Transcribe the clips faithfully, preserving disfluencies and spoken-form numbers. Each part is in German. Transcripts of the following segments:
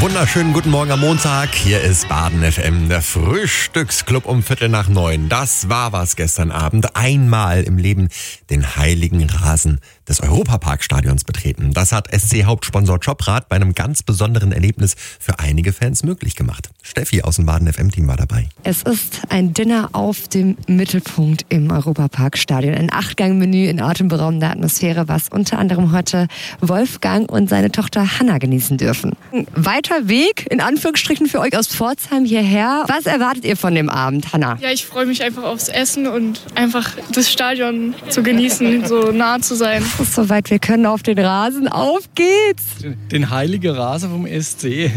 Wunderschönen guten Morgen am Montag. Hier ist Baden F M, der Frühstücksclub um Viertel nach neun. Das war was gestern Abend. Einmal im Leben den heiligen Rasen des Europaparkstadions betreten. Das hat S C-Hauptsponsor Jobrad bei einem ganz besonderen Erlebnis für einige Fans möglich gemacht. Steffi aus dem Baden F M-Team war dabei. Es ist ein Dinner auf dem Mittelpunkt im Europaparkstadion. Ein Achtgang-Menü in atemberaubender Atmosphäre, was unter anderem heute Wolfgang und seine Tochter Hanna genießen dürfen. Ein weiter Weg, in Anführungsstrichen, für euch aus Pforzheim hierher. Was erwartet ihr von dem Abend, Hanna? Ja, ich freue mich einfach aufs Essen und einfach das Stadion zu genießen, so nah zu sein. Es ist soweit, wir können auf den Rasen. Auf geht's! Den heiligen Rasen vom S C.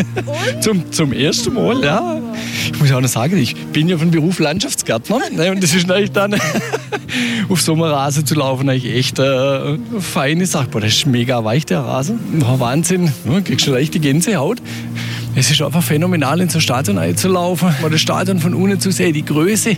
zum, zum ersten Mal, ja. Ich muss auch noch sagen, ich bin ja von Beruf Landschaftsgärtner. Und das ist natürlich dann auf so einem Rasen zu laufen, eigentlich echt eine feine Sache. Boah, das ist mega weich, der Rasen. Oh, Wahnsinn, du kriegst schon leicht die Gänsehaut. Es ist einfach phänomenal, in so ein Stadion einzulaufen. Mal das Stadion von unten zu sehen, die Größe.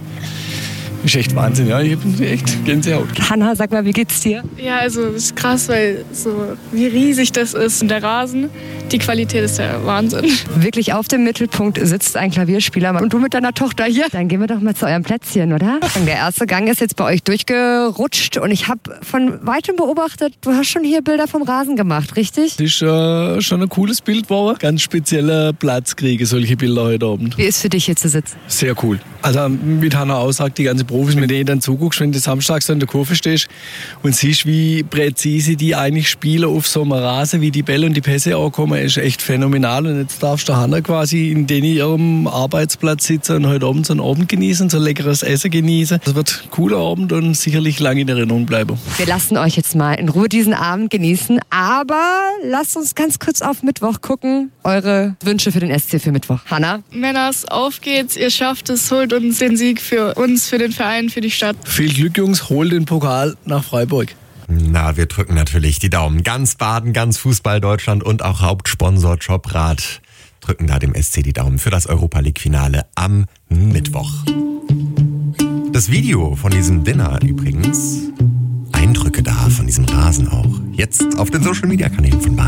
Das ist echt Wahnsinn, ja. Ich habe echt Gänsehaut. Hanna, sag mal, wie geht's dir? Ja, also es ist krass, weil so wie riesig das ist. Und der Rasen, die Qualität ist der Wahnsinn. Wirklich auf dem Mittelpunkt sitzt ein Klavierspieler und du mit deiner Tochter hier. Dann gehen wir doch mal zu eurem Plätzchen, oder? Der erste Gang ist jetzt bei euch durchgerutscht und ich habe von weitem beobachtet, du hast schon hier Bilder vom Rasen gemacht, richtig? Das ist äh, schon ein cooles Bild geworden. Ganz spezieller Platz kriege solche Bilder heute Abend. Wie ist für dich hier zu sitzen? Sehr cool. Also mit Hanna aussagt, die ganze Profis, mit denen du dann zuguckst, wenn du samstags in der Kurve stehst und siehst, wie präzise die eigentlich spielen auf so einem Rasen, wie die Bälle und die Pässe auch kommen, ist echt phänomenal. Und jetzt darfst du Hanna quasi in den ihrem Arbeitsplatz sitzen und heute Abend so einen Abend genießen, so ein leckeres Essen genießen. Das wird ein cooler Abend und sicherlich lange in Erinnerung bleiben. Wir lassen euch jetzt mal in Ruhe diesen Abend genießen, aber lasst uns ganz kurz auf Mittwoch gucken. Eure Wünsche für den S C für Mittwoch. Hanna? Männers, auf geht's, ihr schafft es, holt uns den Sieg für uns, für den Verein, für die Stadt. Viel Glück, Jungs, holt den Pokal nach Freiburg. Na, wir drücken natürlich die Daumen. Ganz Baden, ganz Fußball Deutschland und auch Hauptsponsor Jobrad drücken da dem S C die Daumen für das Europa-League-Finale am Mittwoch. Das Video von diesem Dinner übrigens, Eindrücke da von diesem Rasen auch, jetzt auf den Social-Media-Kanälen von Baden.